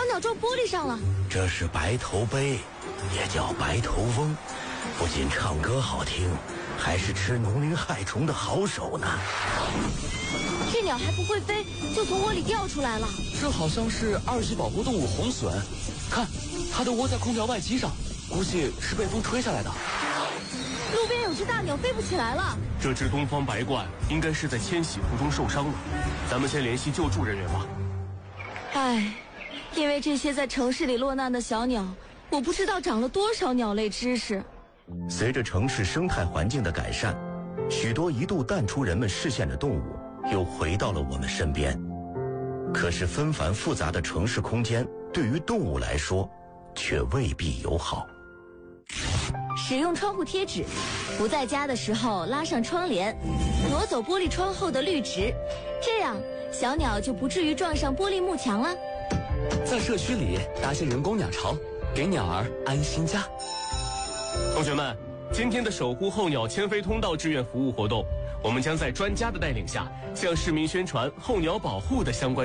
鸟撞玻璃上了。 这是白头鹎，也叫白头翁，不仅唱歌好听，还是吃农林害虫的好手呢。 这鸟还不会飞，就从窝里掉出来了。 这好像是2级保护动物红隼，看，它都窝在空调外机上，估计是被风吹下来的。 路边有只大鸟飞不起来了。 这只东方白鹳应该是在迁徙途中受伤了，咱们先联系救助人员吧。 唉，因为这些在城市里落难的小鸟，我不知道长了多少鸟类知识。 随着城市生态环境的改善，许多一度淡出人们视线的动物又回到了我们身边。可是纷繁复杂的城市空间对于动物来说却未必友好。 使用窗户贴纸，不在家的时候拉上窗帘，挪走玻璃窗后的绿植，这样小鸟就不至于撞上玻璃幕墙了。 在社区里搭些人工鸟巢，给鸟儿安心家。 同学们，今天的守护候鸟迁飞通道志愿服务活动，我们将在专家的带领下，向市民宣传候鸟保护的相关